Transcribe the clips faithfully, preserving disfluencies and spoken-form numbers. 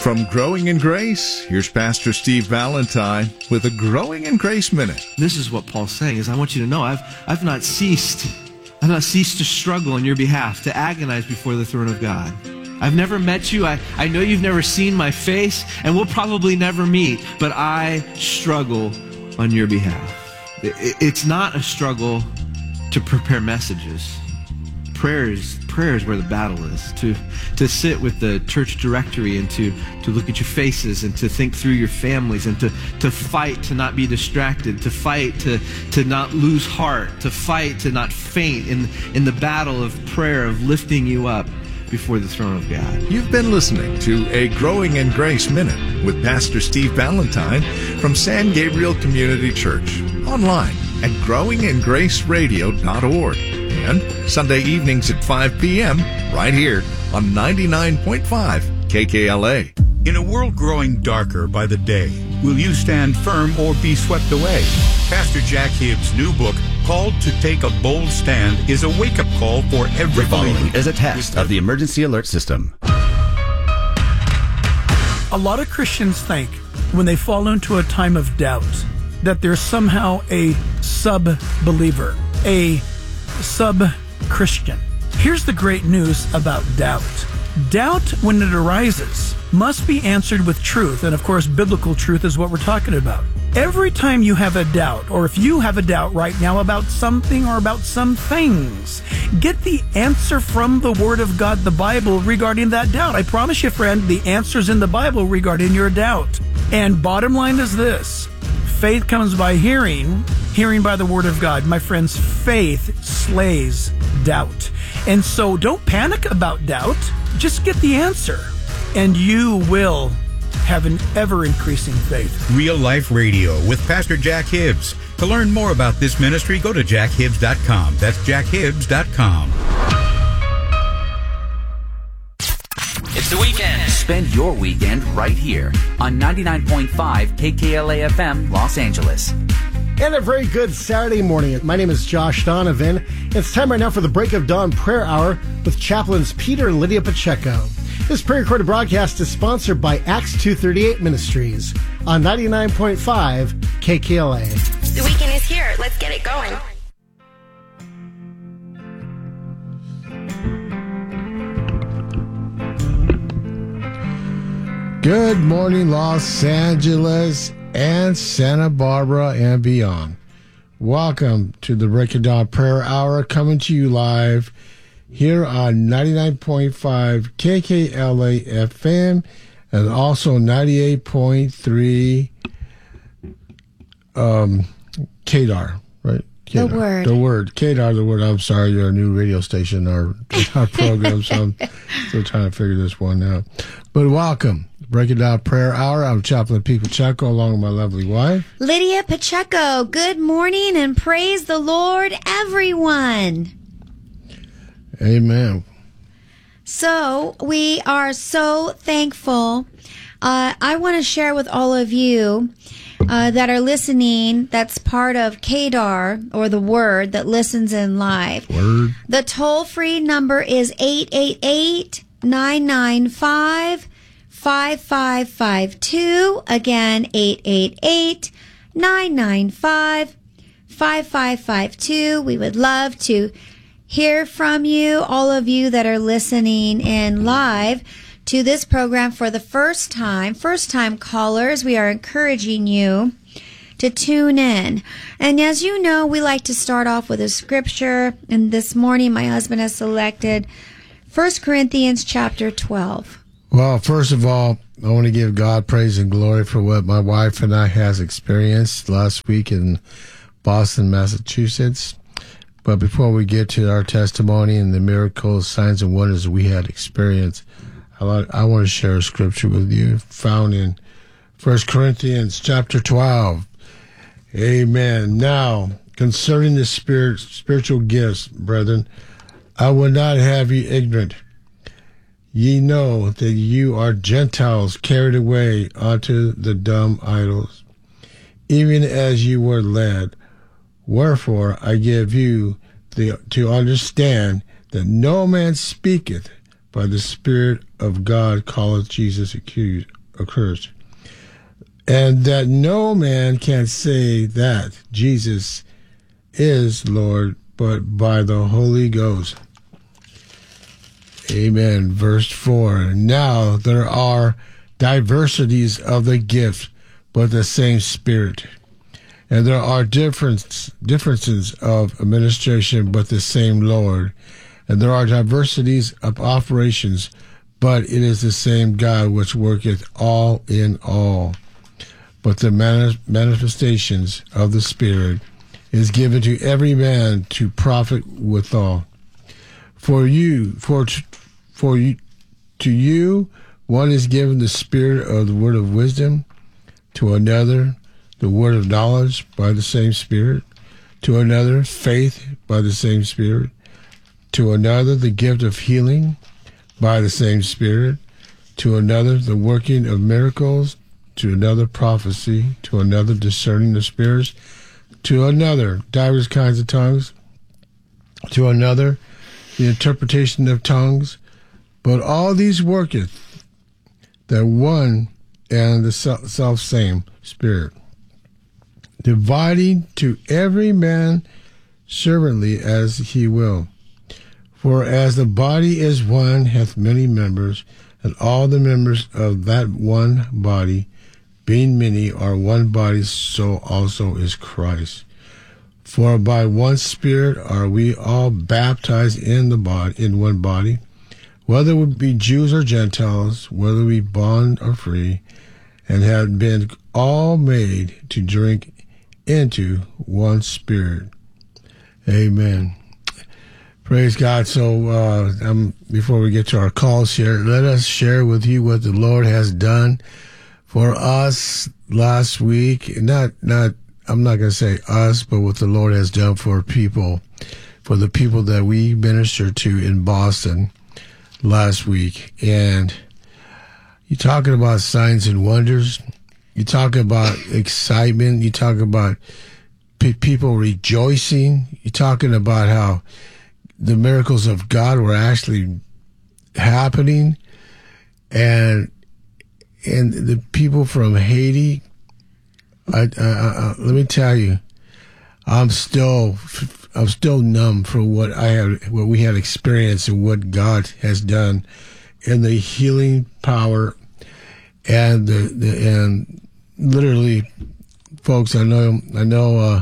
From Growing in Grace, here's Pastor Steve Valentine with a Growing in Grace Minute. This is what Paul's saying, is I want you to know I've I've not ceased, I've not ceased to struggle on your behalf, to agonize before the throne of God. I've never met you. I, I know you've never seen my face, and we'll probably never meet, but I struggle on your behalf. It, it's not a struggle to prepare messages. Prayer is, prayer is where the battle is. To to sit with the church directory and to, to look at your faces and to think through your families and to, to fight to not be distracted, to fight to, to not lose heart, to fight to not faint in, in the battle of prayer, of lifting you up before the throne of God. You've been listening to a Growing in Grace Minute with Pastor Steve Valentine from San Gabriel Community Church, online at growing in grace radio dot org. And Sunday evenings at five p.m. right here on ninety-nine point five K K L A. In a world growing darker by the day, will you stand firm or be swept away? Pastor Jack Hibbs' new book, Called to Take a Bold Stand, is a wake-up call for every The following believer. is a test of the emergency alert system. A lot of Christians think when they fall into a time of doubt that they're somehow a sub-believer, a sub-Christian. Here's the great news about doubt. Doubt, when it arises, must be answered with truth. And of course, biblical truth is what we're talking about. Every time you have a doubt, or if you have a doubt right now about something or about some things, get the answer from the Word of God, the Bible, regarding that doubt. I promise you, friend, the answer's in the Bible regarding your doubt. And bottom line is this: faith comes by hearing, hearing by the Word of God. My friends, faith slays doubt. And so don't panic about doubt. Just get the answer, and you will have an ever-increasing faith. Real Life Radio with Pastor Jack Hibbs. To learn more about this ministry, go to jack hibbs dot com. That's jack hibbs dot com. It's the weekend. Spend your weekend right here on ninety-nine point five K K L A F M, Los Angeles. And a very good Saturday morning. My name is Josh Donovan. It's time right now for the Break of Dawn Prayer Hour with Chaplains Peter and Lydia Pacheco. This pre-recorded broadcast is sponsored by Acts two thirty-eight Ministries on ninety-nine point five K K L A. The weekend is here. Let's get it going. Good morning, Los Angeles and Santa Barbara and beyond. Welcome to the Break of Dawn Prayer Hour, coming to you live here on ninety-nine point five K K L A F M and also ninety-eight point three um, K D A R, right? K D A R. The Word. The Word. K D A R, The Word. I'm sorry, you're a new radio station, our, our program, so I'm still trying to figure this one out. But welcome. Break It Down Prayer Hour. I'm Chaplain Pete Pacheco along with my lovely wife, Lydia Pacheco. Good morning and praise the Lord, everyone. Amen. So we are so thankful. Uh, I want to share with all of you uh, that are listening, that's part of K D A R, or the Word that listens in live. Word. The toll-free number is eight eight eight, nine nine five, five five five two. Again, eight eight eight, nine nine five, five five five two. We would love to hear from you, all of you that are listening in live to this program for the first time. First-time callers, we are encouraging you to tune in. And as you know, we like to start off with a scripture. And this morning, my husband has selected First Corinthians chapter twelve. Well, first of all, I want to give God praise and glory for what my wife and I has experienced last week in Boston, Massachusetts. But before we get to our testimony and the miracles, signs, and wonders we had experienced, I, like, I want to share a scripture with you found in First Corinthians chapter twelve. Amen. Now, concerning the spirit, spiritual gifts, brethren, I would not have you ignorant. Ye know that you are Gentiles carried away unto the dumb idols, even as you were led. Wherefore I give you the, to understand that no man speaketh by the Spirit of God calleth Jesus accused, occurs. And that no man can say that Jesus is Lord, but by the Holy Ghost. Amen. Verse four. Now there are diversities of the gift, but the same Spirit. And there are difference, differences of administration, but the same Lord. And there are diversities of operations, but it is the same God which worketh all in all. But the manifestations of the Spirit is given to every man to profit withal. For you, for for you, to you, one is given the Spirit of the word of wisdom, to another the word of knowledge by the same Spirit, to another faith by the same Spirit, to another the gift of healing by the same Spirit, to another the working of miracles, to another prophecy, to another discerning of spirits, to another divers kinds of tongues, to another the interpretation of tongues. But all these worketh the one and the self same Spirit, dividing to every man servantly as he will. For as the body is one, hath many members, and all the members of that one body, being many, are one body, so also is Christ. For by one Spirit are we all baptized in the body, in one body, whether we be Jews or Gentiles, whether we bond or free, and have been all made to drink into one Spirit. Amen. Praise God. So uh, um, before we get to our calls here, let us share with you what the Lord has done for us last week. Not, not. I'm not going to say us, but what the Lord has done for people, for the people that we ministered to in Boston last week. And you're talking about signs and wonders. You talk about excitement. You talk about pe- people rejoicing. You're talking about how the miracles of God were actually happening. And and the people from Haiti, I, I, I, let me tell you, I'm still I'm still numb for what I had, what we had experienced, and what God has done, and the healing power, and the, the and literally, folks. I know I know. Uh,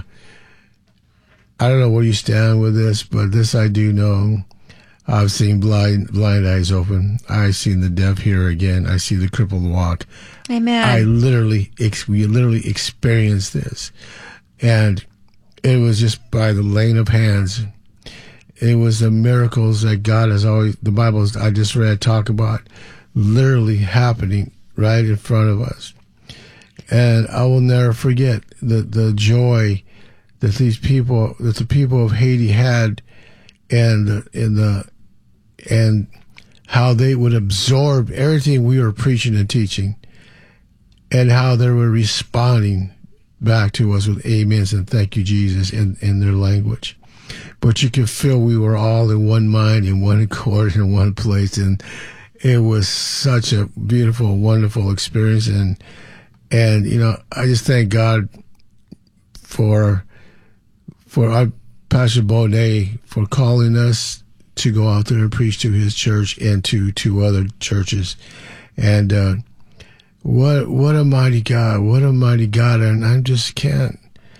I don't know where you stand with this, but this I do know. I've seen blind blind eyes open. I've seen the deaf hear again. I see the crippled walk. Amen. I literally, we literally experienced this. And it was just by the laying of hands. It was the miracles that God has always, the Bible I just read talk about, literally happening right in front of us. And I will never forget the, the joy that these people, that the people of Haiti had, and in the, and how they would absorb everything we were preaching and teaching, and how they were responding back to us with amens and thank you, Jesus, in, in their language. But you could feel we were all in one mind, in one accord, in one place, and it was such a beautiful, wonderful experience. And, and you know, I just thank God for, for our Pastor Bonet for calling us to go out there and preach to his church and to, to other churches. And, uh, What what a mighty God! What a mighty God! And I just can't,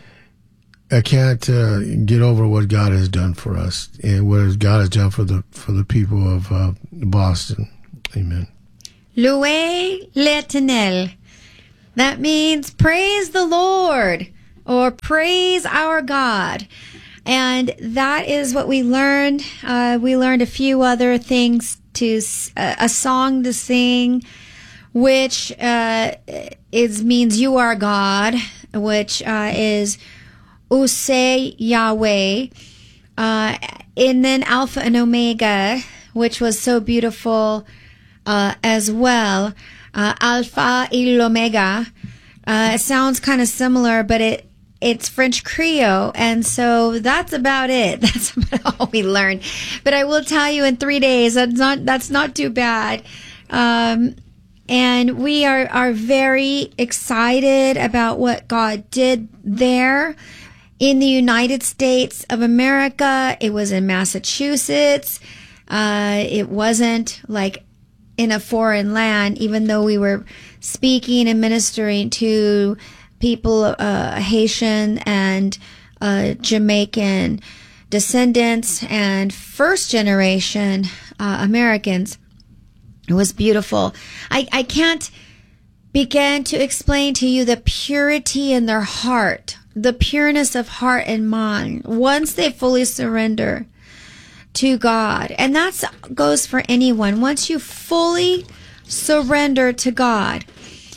I can't uh, get over what God has done for us, and what God has done for the for the people of uh, Boston. Amen. Louez l'Éternel. That means praise the Lord, or praise our God. And that is what we learned. Uh, we learned a few other things to uh, a song to sing, which uh, is means you are God, which uh, is Usay Yahweh, uh, and then Alpha and Omega, which was so beautiful uh, as well. Uh, Alpha et l'Omega. Uh, it sounds kind of similar, but it it's French Creole, and so that's about it. That's about all we learned. But I will tell you, in three days, that's not that's not too bad. Um, And we are, are very excited about what God did there in the United States of America. It was in Massachusetts. Uh, it wasn't like in a foreign land, even though we were speaking and ministering to people, uh, Haitian and uh, Jamaican descendants and first generation uh, Americans. It was beautiful. I, I can't begin to explain to you the purity in their heart, the pureness of heart and mind once they fully surrender to God. And that goes for anyone. Once you fully surrender to God,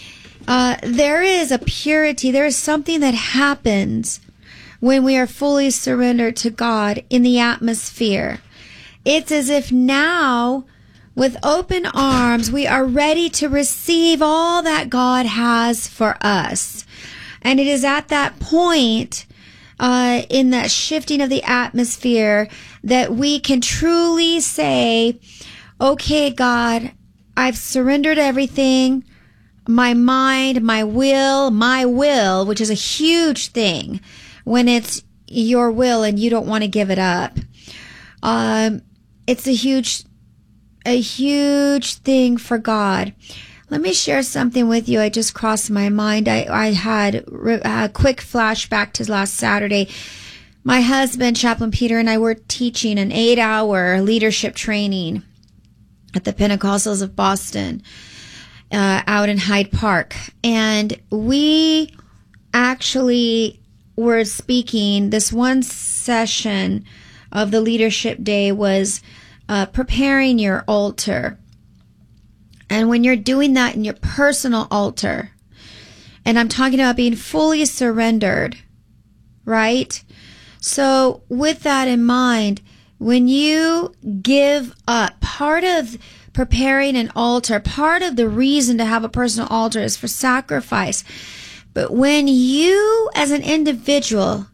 uh, there is a purity. There is something that happens when we are fully surrendered to God in the atmosphere. It's as if now, with open arms, we are ready to receive all that God has for us. And it is at that point, uh, in that shifting of the atmosphere, that we can truly say, okay, God, I've surrendered everything. My mind, my will, my will, which is a huge thing when it's your will and you don't want to give it up. Um, it's a huge A huge thing for God. Let me share something with you. I just crossed my mind. I, I had a quick flashback to last Saturday. My husband, Chaplain Peter, and I were teaching an eight-hour leadership training at the Pentecostals of Boston, uh, out in Hyde Park. And we actually were speaking. This one session of the leadership day was Uh, preparing your altar. And when you're doing that in your personal altar, and I'm talking about being fully surrendered, right? So with that in mind, when you give up, part of preparing an altar, part of the reason to have a personal altar is for sacrifice. But when you as an individual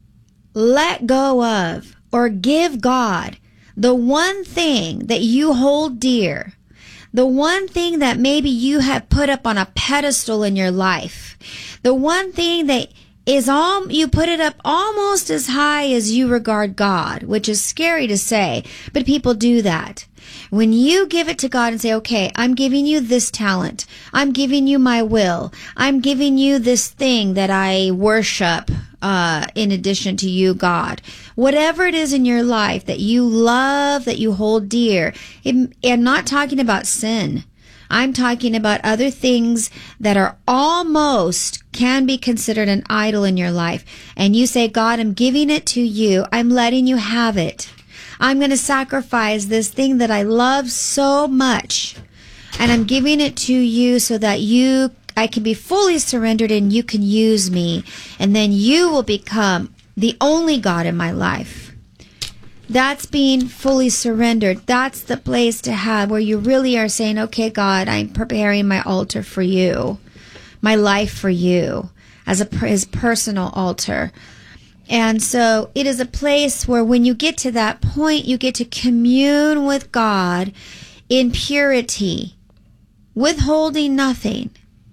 let go of or give God the one thing that you hold dear, the one thing that maybe you have put up on a pedestal in your life, the one thing that is all, you put it up almost as high as you regard God, which is scary to say, but people do that. When you give it to God and say, okay, I'm giving you this talent. I'm giving you my will. I'm giving you this thing that I worship, uh, in addition to you, God. Whatever it is in your life that you love, that you hold dear. It, I'm not talking about sin. I'm talking about other things that are almost can be considered an idol in your life. And you say, God, I'm giving it to you. I'm letting you have it. I'm going to sacrifice this thing that I love so much. And I'm giving it to you so that you, I can be fully surrendered and you can use me. And then you will become the only God in my life. That's being fully surrendered. That's the place to have where you really are saying, okay, God, I'm preparing my altar for you, my life for you, as a his personal altar. And so it is a place where when you get to that point, you get to commune with God in purity, withholding nothing.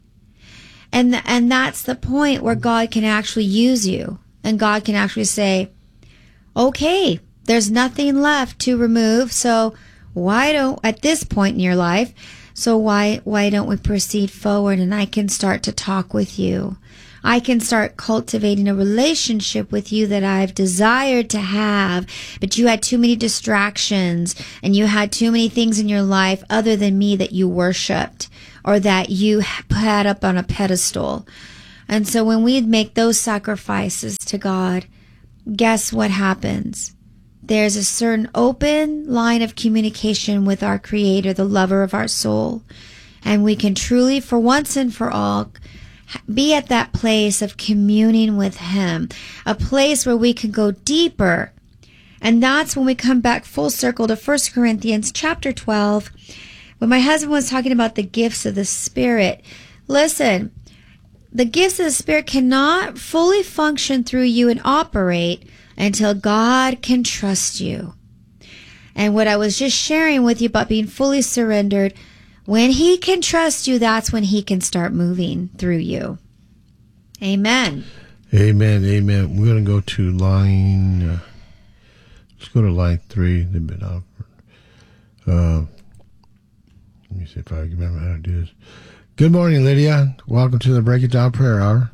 And, th- and that's the point where God can actually use you. And God can actually say, okay, there's nothing left to remove. So why don't, at this point in your life, so why, why don't we proceed forward and I can start to talk with you? I can start cultivating a relationship with you that I've desired to have, but you had too many distractions and you had too many things in your life other than me that you worshiped or that you had up on a pedestal. And so when we make those sacrifices to God, guess what happens? There's a certain open line of communication with our Creator, the lover of our soul. And we can truly, for once and for all, be at that place of communing with Him, a place where we can go deeper. And that's when we come back full circle to First Corinthians chapter twelve. When my husband was talking about the gifts of the Spirit, listen, the gifts of the Spirit cannot fully function through you and operate until God can trust you. And what I was just sharing with you about being fully surrendered, When he can trust you, that's when he can start moving through you. Amen. Amen. Amen. We're going to go to line, uh, let's go to line three. They've been out. Uh, let me see if I can remember how to do this. Good morning, Lydia. Welcome to the Break It Down Prayer Hour.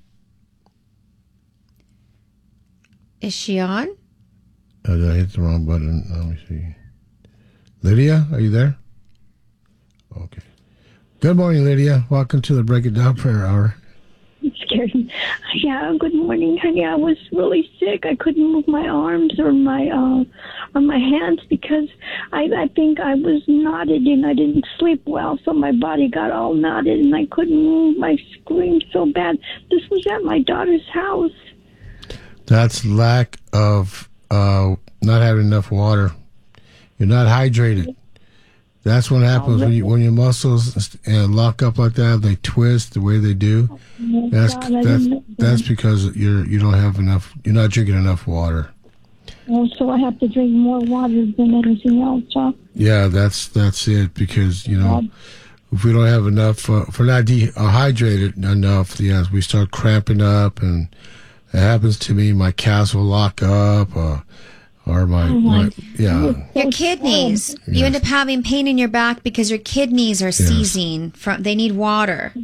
Is she on? Oh, did I hit the wrong button? Let me see. Lydia, are you there? Okay. Good morning, Lydia. Welcome to the Break It Down Prayer Hour. It scared me. Yeah, good morning, honey. I was really sick. I couldn't move my arms or my uh, or my hands because I, I think I was knotted and I didn't sleep well, so my body got all knotted and I couldn't move. I screamed so bad. This was at my daughter's house. That's lack of uh, not having enough water. You're not hydrated. That's what happens when you, when your muscles uh, lock up like that. They twist the way they do. That's that's that's because you're you don't have enough. You're not drinking enough water. Oh, so I have to drink more water than anything else, huh? Yeah, that's that's it. Because you know, if we don't have enough, uh, if we're not dehydrated enough, yes, we start cramping up, and it happens to me. My calves will lock up. Uh, Or my, oh my, my, yeah. Your kidneys. Yes. You end up having pain in your back because your kidneys are seizing. Yes. From they need water.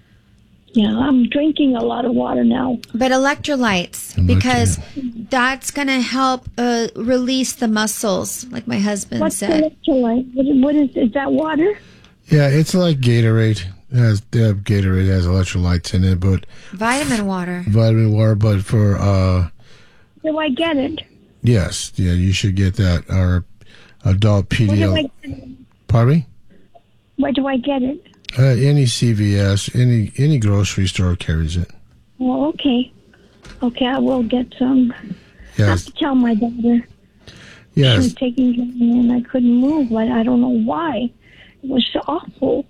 Yeah, I'm drinking a lot of water now. But electrolytes, because that's going to help uh, release the muscles, like my husband What's said. What's electrolyte? What, what is, is that water? Yeah, it's like Gatorade. It has, uh, Gatorade has electrolytes in it, but... Vitamin water. Vitamin water, but for... Uh, Do I get it? Yes, yeah, you should get that. Our adult pediatric. Pardon me? Where do I get it? Uh, any C V S, any any grocery store carries it. Oh, okay. Okay, I will get some. Yes. I have to tell my daughter. Yes. She was taking me and I couldn't move. I, I don't know why. It was so awful.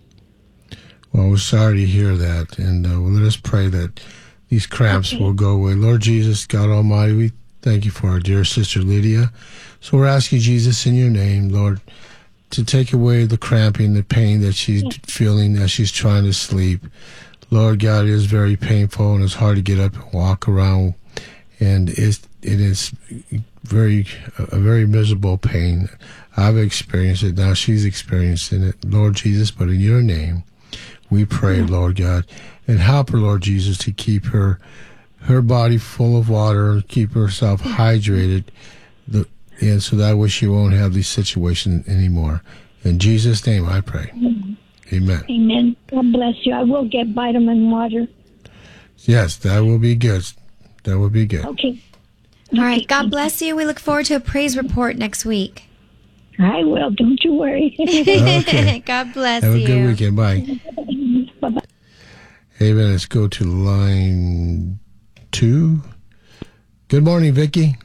Well, we're sorry to hear that, and uh, well, let us pray that these cramps okay. will go away. Lord Jesus, God Almighty, we thank you for our dear sister Lydia. So we're asking Jesus in your name, Lord, to take away the cramping, the pain that she's feeling as she's trying to sleep. Lord God, it is very painful and it's hard to get up and walk around, and it's, it is very a very miserable pain. I've experienced it. Now she's experiencing it, Lord Jesus. But in your name, we pray, Lord God, and help her, Lord Jesus, to keep her. her body full of water, keep herself hydrated, the, and so that way she won't have these situations anymore. In Jesus' name I pray. Amen. Amen. God bless you. I will get vitamin water. Yes, that will be good. That will be good. Okay. All right. God bless you. We look forward to a praise report next week. I will. Don't you worry. Okay. God bless have you. Have a good weekend. Bye. Bye-bye. Amen. Let's go to line two. Good morning, Vicki.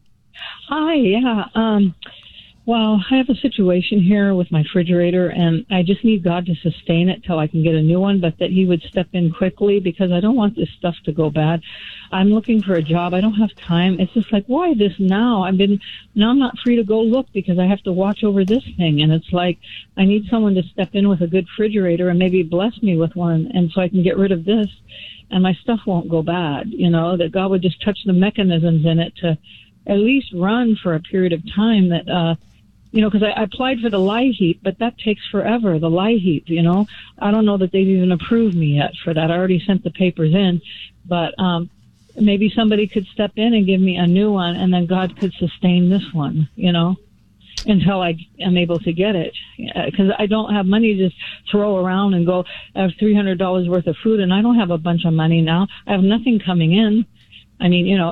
Hi, yeah. Um, well, I have a situation here with my refrigerator, and I just need God to sustain it till I can get a new one, but that he would step in quickly because I don't want this stuff to go bad. I'm looking for a job. I don't have time. It's just like, why this now? I've been, now I'm not free to go look because I have to watch over this thing. And it's like, I need someone to step in with a good refrigerator and maybe bless me with one. And so I can get rid of this and my stuff won't go bad. You know, that God would just touch the mechanisms in it to at least run for a period of time that, uh, you know, because I, I applied for the LIHEAP, but that takes forever, the LIHEAP, you know. I don't know that they've even approved me yet for that. I already sent the papers in, but um, maybe somebody could step in and give me a new one, and then God could sustain this one, you know, until I am able to get it. Because I don't have money to just throw around and go, I have three hundred dollars worth of food, and I don't have a bunch of money now. I have nothing coming in. I mean, you know,